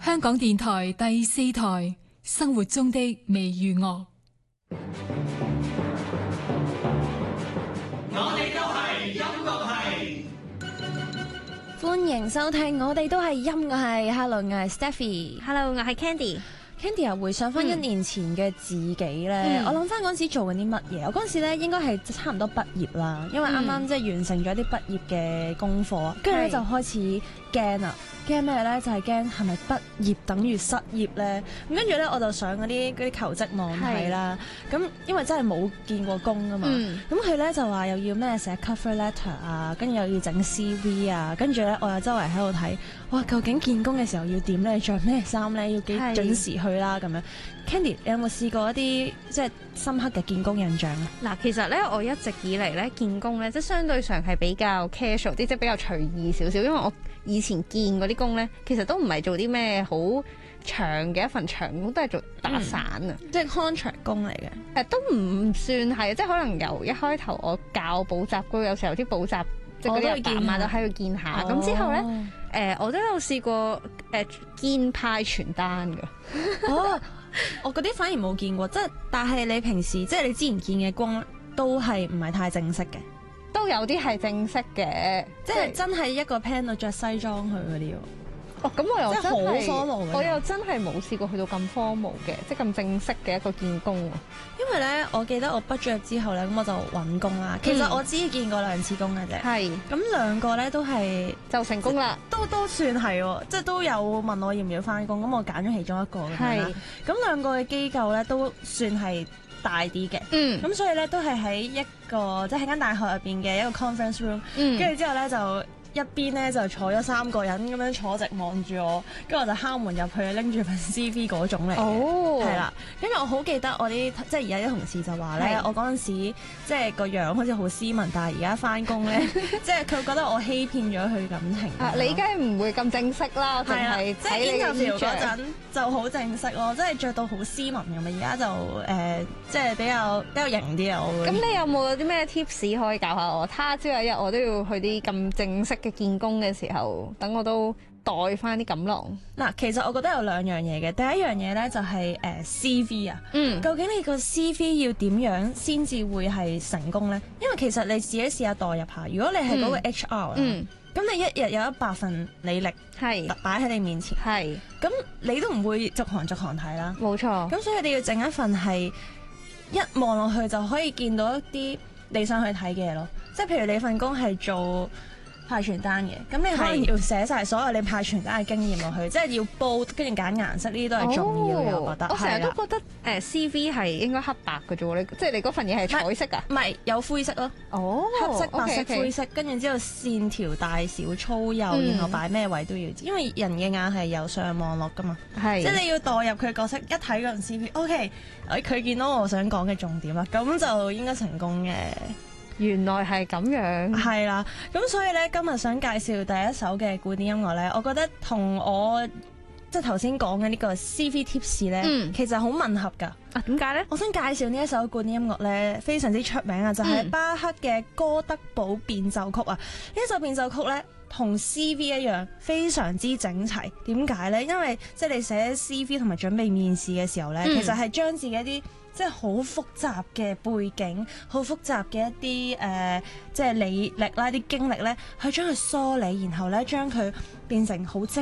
香港電台第4台生活中的微娛樂。 我哋都係音樂系， 歡迎收聽。我哋都係音樂系。Hello， 我係 Stephy。Hello， 我係 Candy。Candy 又回想翻1年前嘅自己咧，我諗翻嗰陣時做緊啲乜嘢？我嗰陣時咧應該係差唔多畢業啦，因為啱啱即係完成咗啲畢業嘅功課，跟住咧就開始驚啦。驚咩咧？就係驚係咪畢業等於失業咧？咁跟住咧我就上嗰啲求職網睇啦。咁因為真係冇見過工㗎嘛，咁佢咧就話又要咩寫 cover letter 啊，跟住又要整 CV 啊，跟住咧我又周圍喺度睇，哇！究竟見工嘅時候要點咧？着咩衫咧？要幾準時去啦咁樣。Candy，你有冇試過一啲即係深刻嘅見工印象啊？ 嗱，其實咧我一直以嚟咧見工咧，即係相對上係比較 casual 啲，即係比較隨意少少，因為我以前見嗰啲工咧，其實都唔係做啲咩好長嘅一份長工，都係做打散啊， 即係 contract 工嚟嘅。 都唔算係，即係可能由一開頭我教補習嗰，有時候啲補習即係嗰啲阿爸阿媽都喺度見下，咁之後咧我都有試過兼派傳單㗎。 哦，我嗰啲反而冇見過，即係但係你平時即係你之前見嘅工都係唔係太正式嘅？ 都有啲係正式嘅， 即係真係一個 pan 度着西裝去嗰啲喎。 哦，咁我又真係好 formal 嘅， 我又真係冇試過去到咁 formal 嘅，即係咁正式嘅一個見工喎。 因為咧，我記得我畢咗業之後咧，咁我就揾工啦。其實我只見過2次工嘅啫。係。咁2個咧都係就成功啦， 都算係喎，即係都有問我要唔要翻工，咁我揀咗其中一個咁樣啦。咁2個嘅機構咧都算係大啲嘅。咁所以咧都係喺一個即係喺間大學入邊嘅一個 conference room。跟住之後咧就一邊咧就坐咗3個人咁樣坐直望住我，跟住我就敲門入去拎住份 CV 嗰種嚟嘅，係啦。因為我好記得我啲即係而家啲同事就話咧，我嗰陣時即係個樣好似好斯文，但係而家翻工咧，即係佢覺得我欺騙咗佢感情。 你梗係唔會咁正式啦，淨係即係 interview 嗰陣就好正式咯，即係着到好斯文咁啊！而家就即係比較型啲啊！我會。咁你有冇啲咩 tips 可以教下我？他朝有一日我都要去啲咁正式嘅見工嘅時候，等我都帶翻啲錦囊。 嗱，其實我覺得有2樣嘢嘅。第一樣嘢咧就係CV 啊。究竟你個 CV 要點樣先至會係成功咧？因為其實你自己試下代入下，如果你係嗰個 HR 咁你一日有100份履歷擺喺你面前，咁你都唔會逐行睇啦。冇錯。咁所以你要整一份係一望落去就可以見到一啲你想去睇嘅嘢咯。即係譬如你份工係做派傳單嘅，咁你可能要寫晒所有你派傳單嘅經驗落去，即係要煲，跟住揀顏色，呢啲都係重要嘅。我覺得。 我成日都覺得CV 係應該黑白嘅啫喎，即係你嗰份嘢係彩色㗎？ 唔係，有灰色咯。黑色、白色、灰色，跟住之後線條大小粗幼，然後擺咩位都要知，因為人嘅眼係由上望落㗎嘛。即係你要代入佢角色，一睇嗰份 CV，OK， 佢見到我想講嘅重點啦，咁就應該成功嘅。 原來係咁樣， 係啦，咁所以咧今日想介紹第一首嘅古典音樂咧，我覺得同我即係頭先講嘅呢個 CV tips 咧，其實好吻合㗎。 啊，點解咧？ 我想介紹呢一首古典音樂咧，非常之出名啊，就係巴赫嘅哥德堡變奏曲啊。呢一首變奏曲咧，同 CV 一樣非常之整齊。點解咧？因為即係你寫 CV 同埋準備面試嘅時候咧，其實係將自己一啲即係好複雜嘅背景、好複雜嘅一啲即係履歷啦、啲經歷咧，去將佢梳理，然後咧將佢變成好精